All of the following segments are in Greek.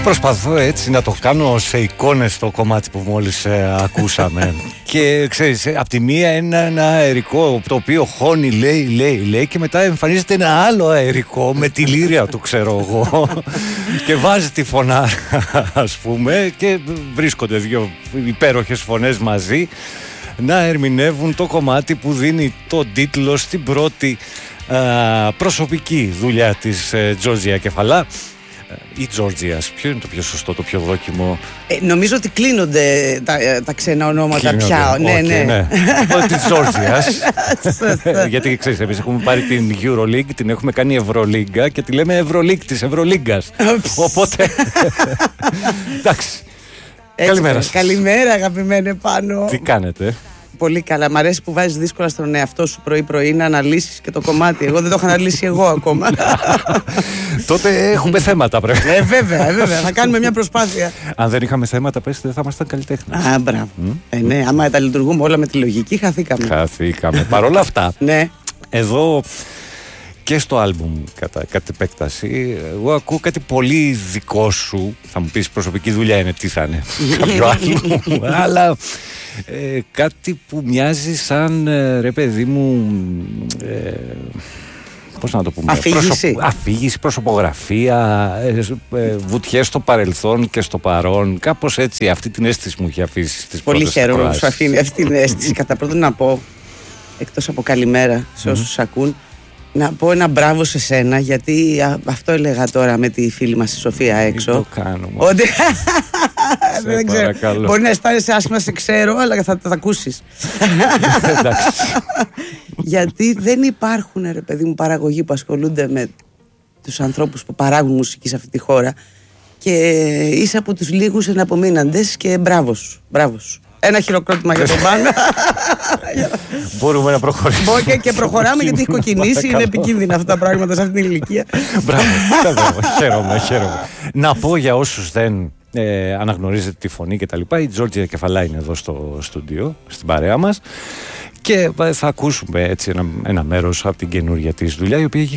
προσπαθώ έτσι να το κάνω σε εικόνες το κομμάτι που μόλις ακούσαμε. Και ξέρεις, απ' τη μία ένα αερικό το οποίο χώνει, λέει και μετά εμφανίζεται ένα άλλο αερικό με τη λύρια του, ξέρω εγώ, και βάζει τη φωνά, ας πούμε, και βρίσκονται δύο υπέροχες φωνές μαζί να ερμηνεύουν το κομμάτι που δίνει το τίτλο στην πρώτη προσωπική δουλειά της Τζόρτζια Κεφαλά ή Τζόρτζιας. Ποιο είναι το πιο σωστό, το πιο δόκιμο? Νομίζω ότι κλείνονται τα ξένα ονόματα πια. Ναι. Της Τζόρτζιας. Γιατί ξέρεις, εμείς έχουμε πάρει την EuroLeague, την έχουμε κάνει Ευρωλίγκα και τη λέμε EuroLeague της Ευρωλίγκας. Οπότε εντάξει. Καλημέρα σας. Καλημέρα, αγαπημένε Πάνο. Τι κάνετε? Πολύ καλά. Μ' αρέσει που βάζεις δύσκολα στον εαυτό σου πρωί-πρωί να αναλύσεις και το κομμάτι. Εγώ δεν το έχω αναλύσει εγώ ακόμα. Τότε έχουμε θέματα, πρέπει. Βέβαια. Θα κάνουμε μια προσπάθεια. Αν δεν είχαμε θέματα, πες, δεν θα ήμασταν καλλιτέχνες. Μπράβο. Ναι, άμα τα λειτουργούμε όλα με τη λογική, χαθήκαμε. Παρ' όλα αυτά, ναι. Εδώ και στο άλμπουμ κατά επέκταση, εγώ ακούω κάτι πολύ δικό σου. Θα μου πεις προσωπική δουλειά είναι, τι θα είναι, κάποιο άλμπουμ, αλλά κάτι που μοιάζει σαν, ρε παιδί μου, πώς να το πούμε, αφήγηση, προσωπογραφία, βουτιές στο παρελθόν και στο παρόν, κάπως έτσι. Αυτή την αίσθηση μου έχει αφήσει στις πολύ πρώτες χαίρομαι που ακροάσεις. σου αφήνει αυτή την αίσθηση. Κατά πρώτον να πω, εκτός από καλημέρα σε όσους ακούν, να πω ένα μπράβο σε σένα, γιατί αυτό έλεγα τώρα με τη φίλη μας η Σοφία έξω. Το κάνουμε. Ότι δεν ξέρω. Μπορεί να αισθάνεσαι άσχημα, σε ξέρω, αλλά θα τα ακούσεις. Εντάξει. Γιατί δεν υπάρχουν, ρε παιδί μου, παραγωγοί που ασχολούνται με τους ανθρώπους που παράγουν μουσική σε αυτή τη χώρα, και είσαι από τους λίγους εναπομείναντες, και μπράβο σου. Ένα χειροκρότημα για τον Πάνο. Μπορούμε να προχωρήσουμε. Και προχωράμε, γιατί έχει κοκκινήσει. Είναι επικίνδυνα αυτά τα πράγματα σε αυτή την ηλικία. Μπράβο. Χαίρομαι. Να πω για όσους δεν αναγνωρίζετε τη φωνή και τα λοιπά, η Τζόρτζια Κεφαλά είναι εδώ στο στούντιο, στην παρέα μας, και θα ακούσουμε έτσι ένα μέρος από την καινούργια της δουλειά, η οποία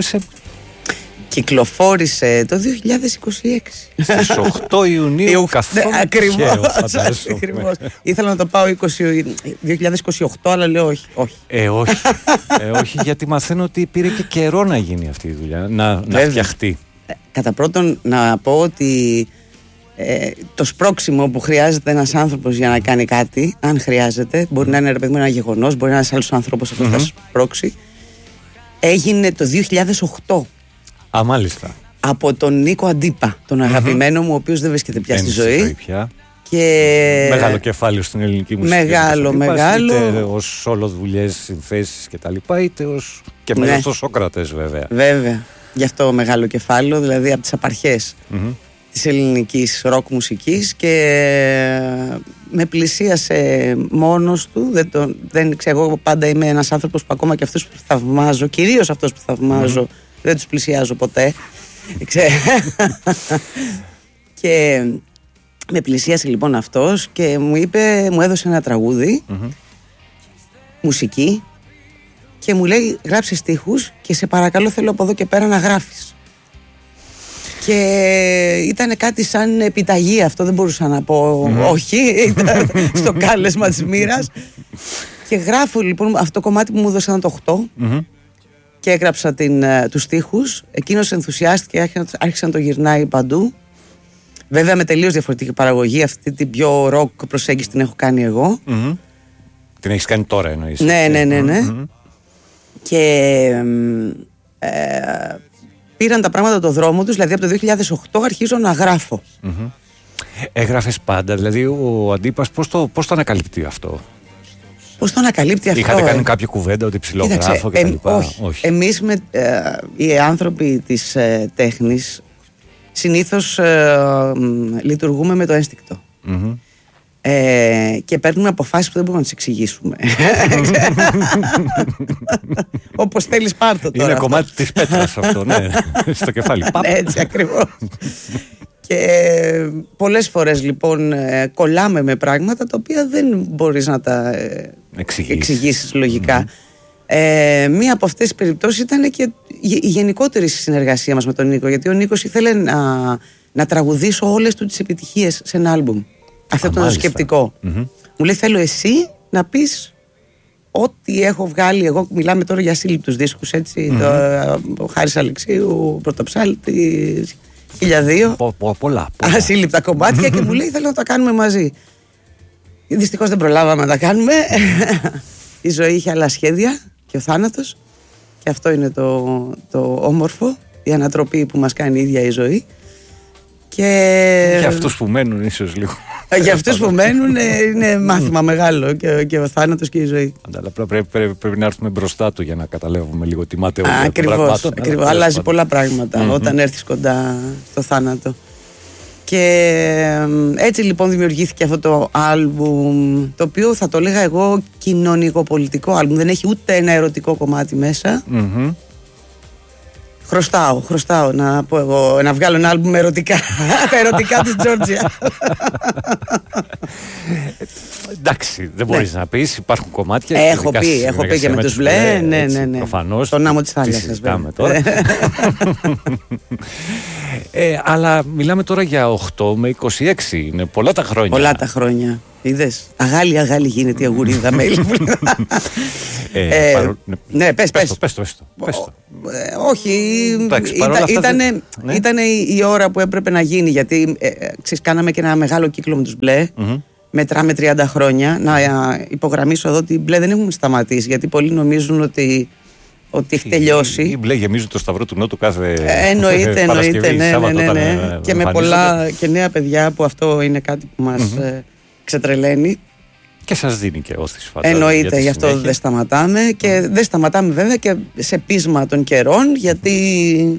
κυκλοφόρησε το 2026. Στις 8 Ιουνίου, καθόλου ακριβώς. Ήθελα να το πάω 2028, αλλά λέω όχι. Όχι, γιατί μαθαίνω ότι πήρε και καιρό να γίνει αυτή η δουλειά, να φτιαχτεί. Κατά πρώτον, να πω ότι το σπρώξιμο που χρειάζεται ένας άνθρωπος για να κάνει κάτι, αν χρειάζεται, μπορεί να είναι, ρε παιδί μου, ένα γεγονός, μπορεί να είναι ένας άλλος άνθρωπος αυτό που θα σπρώξει, έγινε το 2008. Μάλιστα. Από τον Νίκο Αντίπα, τον αγαπημένο μου, ο οποίος δεν βρίσκεται πια στη ζωή. Και... μεγάλο κεφάλαιο στην ελληνική μουσική. Μεγάλο. Είτε ως σόλο δουλειές, συνθέσεις και τα λοιπά, είτε ως και μέσα στο Σόκρατες, βέβαια. Βέβαια. Γι' αυτό μεγάλο κεφάλαιο, δηλαδή από τις απαρχές της ελληνικής ροκ μουσικής, και με πλησίασε μόνος του. Δεν ξέρω, εγώ πάντα είμαι ένας άνθρωπος που ακόμα και αυτούς που θαυμάζω, κυρίως αυτούς που θαυμάζω, δεν τους πλησιάζω ποτέ. Και με πλησίασε λοιπόν αυτός και μου έδωσε ένα τραγούδι, μουσική, και μου λέει, γράψε στίχους και σε παρακαλώ, θέλω από εδώ και πέρα να γράφεις. Και ήταν κάτι σαν επιταγή αυτό, δεν μπορούσα να πω όχι, ήταν στο κάλεσμα της μοίρας. Και γράφω λοιπόν αυτό το κομμάτι που μου έδωσαν το 8, και έγραψα τους στίχους. Εκείνος ενθουσιάστηκε, άρχισε να το γυρνάει παντού. Βέβαια με τελείως διαφορετική παραγωγή. Αυτή την πιο ροκ προσέγγιση την έχω κάνει εγώ. Την έχεις κάνει τώρα, εννοείς? Ναι. Και πήραν τα πράγματα το δρόμο τους. Δηλαδή από το 2008 αρχίζω να γράφω. Έγραφες πάντα? Δηλαδή ο Αντίπας πώς το ανακαλύπτει αυτό? Πώς το ανακαλύπτει αυτό? Είχατε κάνει κάποια κουβέντα ότι ψιλογράφω και τα λοιπά? Όχι. Εμείς οι άνθρωποι της τέχνης συνήθως λειτουργούμε με το ένστικτο. Και παίρνουμε αποφάσεις που δεν μπορούμε να τις εξηγήσουμε. Όπως θέλεις πάρ' το τώρα. Είναι κομμάτι της πέτρας αυτό, ναι. Στο κεφάλι. Έτσι ακριβώς. Και πολλές φορές λοιπόν κολλάμε με πράγματα τα οποία δεν μπορείς να τα εξηγήσεις λογικά. Μία από αυτές τις περιπτώσεις ήταν και η γενικότερη συνεργασία μας με τον Νίκο, γιατί ο Νίκος ήθελε να τραγουδήσω όλες του τις επιτυχίες σε ένα άλμπουμ. Αυτό ήταν το σκεπτικό. Μου λέει, θέλω εσύ να πεις ό,τι έχω βγάλει εγώ. Μιλάμε τώρα για ασύλληπτους δίσκους, έτσι. Ο Χάρης Αλεξίου, Πρωτοψάλτη, 1002. Πολλά. Ασύλληπτα κομμάτια και μου λέει, θέλω να τα κάνουμε μαζί. Δυστυχώς δεν προλάβαμε να τα κάνουμε. Η ζωή είχε άλλα σχέδια και ο θάνατος. Και αυτό είναι το όμορφο, η ανατροπή που μας κάνει η ίδια η ζωή. Και για αυτούς που μένουν ίσως λίγο. Για αυτούς που μένουν είναι μάθημα μεγάλο και ο θάνατος και η ζωή. Αλλά πρέπει να έρθουμε μπροστά του για να καταλάβουμε λίγο τη ματαιότητα των πραγμάτων. Ακριβώς, αλλάζει πολλά πράγματα όταν έρθεις κοντά στο θάνατο. Και έτσι λοιπόν δημιουργήθηκε αυτό το άλμπουμ, το οποίο θα το λέγα εγώ κοινωνικοπολιτικό άλμπουμ. Δεν έχει ούτε ένα ερωτικό κομμάτι μέσα. Χρωστάω να πω εγώ, να βγάλω ένα άλμπουμ ερωτικά. Τα ερωτικά της Τζόρτζια. Εντάξει, δεν μπορείς να πεις, υπάρχουν κομμάτια. Έχω πει και με τους Μπλε. Ναι. Προφανώς. Τον άμμο της θάλασσας. Τώρα. Αλλά μιλάμε τώρα για 8 με 26. Είναι πολλά τα χρόνια. Πολλά τα χρόνια. Είδες. Αγάλη γίνεται η αγουρίδα μέλη. Ναι, πες το. Όχι, ήταν η ώρα που έπρεπε να γίνει, γιατί κάναμε και ένα μεγάλο κύκλο με τους Μπλε. Μετράμε 30 χρόνια. Να υπογραμμίσω εδώ ότι οι Μπλε δεν έχουν σταματήσει, γιατί πολλοί νομίζουν ότι έχει τελειώσει. Οι Μπλε γεμίζουν το Σταυρό του Νότου κάθε εννοείται, ναι. Και με πολλά και νέα παιδιά, που αυτό είναι κάτι που μας ξετρελαίνει. Και σας δίνει και όθηση, φαντάζομαι. Εννοείται, γι' αυτό δεν σταματάμε. Και δεν σταματάμε βέβαια και σε πείσμα των καιρών, γιατί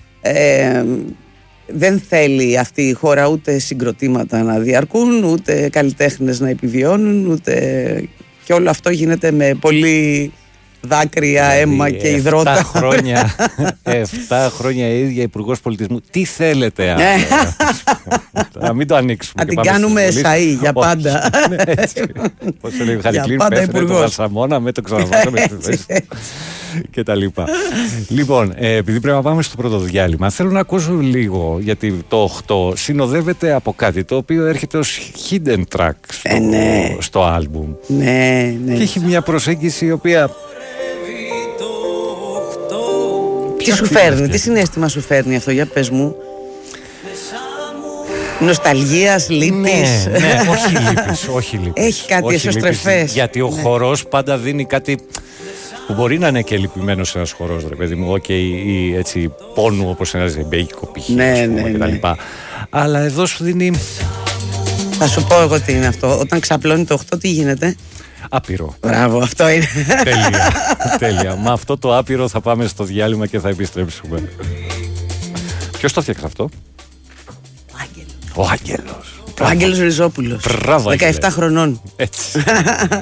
δεν θέλει αυτή η χώρα ούτε συγκροτήματα να διαρκούν, ούτε καλλιτέχνες να επιβιώνουν, ούτε... Και όλο αυτό γίνεται με πολύ δάκρυα, αίμα και υδρότα. 7 χρόνια η ίδια Υπουργός Πολιτισμού. Τι θέλετε να μην το ανοίξουμε. Να την κάνουμε σαΐ για πάντα. Πώς το λέει ο Χαρικλής, πέφτει το Βαλσαμόνα με το ξαναβάσαμε στη θέση και τα λοιπά. Λοιπόν, επειδή πρέπει να πάμε στο πρώτο διάλειμμα, θέλω να ακούσω λίγο, γιατί το 8 συνοδεύεται από κάτι το οποίο έρχεται ως hidden track στο άλμπουμ. Ναι. Και έχει μια προσέγγιση η οποία... Τι σου φέρνει, τι συναίσθημα σου φέρνει αυτό, για πες μου. Νοσταλγίας, λύπης. Ναι, όχι λύπης. Έχει κάτι εσωστρεφές. Γιατί ο χορός πάντα δίνει κάτι που μπορεί να είναι και λυπημένος ένας χορός, ρε παιδί μου, ή έτσι πόνου, όπως ένα ζεμπέικο π.χ. κτλ. Αλλά εδώ σου δίνει... Θα σου πω εγώ τι είναι αυτό. Όταν ξαπλώνει το 8, τι γίνεται? Άπειρο. Μπράβο, αυτό είναι. Τέλεια. Με αυτό το άπειρο θα πάμε στο διάλειμμα και θα επιστρέψουμε. Ποιος το φτιάξε αυτό? Ο Άγγελος. Ο Άγγελος Ριζόπουλος. 17 χρονών. Έτσι.